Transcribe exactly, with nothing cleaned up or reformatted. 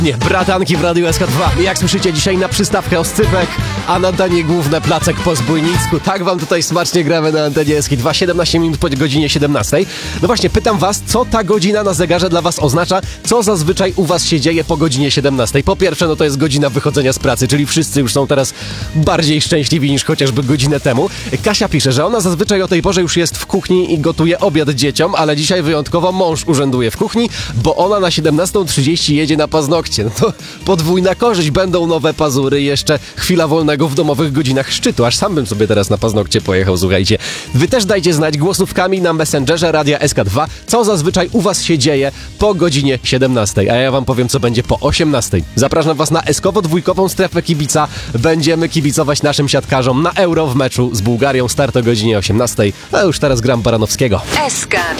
Nie, bratanki w Radiu S K dwa. Jak słyszycie, dzisiaj na przystawkę oscypek, a na danie główne placek po zbójnicku. Tak wam tutaj smacznie gramy na antenie S K dwa, siedemnaście minut po godzinie siedemnastej. No właśnie, pytam was, co ta godzina na zegarze dla was oznacza? Co zazwyczaj u was się dzieje po godzinie siedemnastej? Po pierwsze, no to jest godzina wychodzenia z pracy, czyli wszyscy już są teraz bardziej szczęśliwi niż chociażby godzinę temu. Kasia pisze, że ona zazwyczaj o tej porze już jest w kuchni i gotuje obiad dzieciom, ale dzisiaj wyjątkowo mąż urzęduje w kuchni, bo ona na siedemnastą trzydzieści jedzie na paznokcie. No to podwójna korzyść, będą nowe pazury, jeszcze chwila wolnego w domowych godzinach szczytu. Aż sam bym sobie teraz na paznokcie pojechał, słuchajcie. Wy też dajcie znać głosówkami na Messengerze Radia S K dwa, co zazwyczaj u was się dzieje po godzinie siedemnastej, a ja wam powiem, co będzie po osiemnastej. Zapraszam was na eskowo-dwójkową strefę kibica. Będziemy kibicować naszym siatkarzom na Euro w meczu z Bułgarią. Start o godzinie osiemnastej, a już teraz gram Baranowskiego. S K